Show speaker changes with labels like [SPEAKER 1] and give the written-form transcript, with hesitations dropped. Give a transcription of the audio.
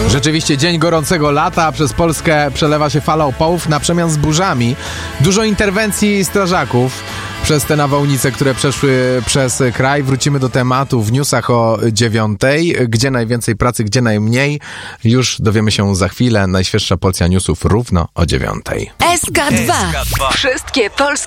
[SPEAKER 1] Rzeczywiście dzień gorącego lata, przez Polskę przelewa się fala upałów na przemian z burzami. Dużo interwencji strażaków przez te nawałnice, które przeszły przez kraj. Wrócimy do tematu w newsach o 9:00. Gdzie najwięcej pracy, gdzie najmniej? Już dowiemy się za chwilę. Najświeższa porcja newsów równo o 9:00.
[SPEAKER 2] SK2. Wszystkie polskie